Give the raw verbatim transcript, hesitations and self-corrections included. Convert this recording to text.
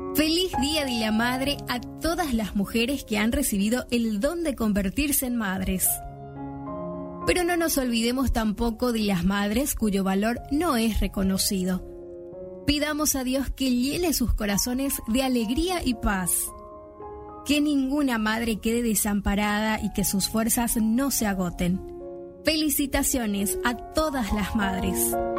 Feliz Día de la Madre a todas las mujeres que han recibido el don de convertirse en madres. Pero no nos olvidemos tampoco de las madres cuyo valor no es reconocido. Pidamos a Dios que llene sus corazones de alegría y paz. Que ninguna madre quede desamparada y que sus fuerzas no se agoten. Felicitaciones a todas las madres.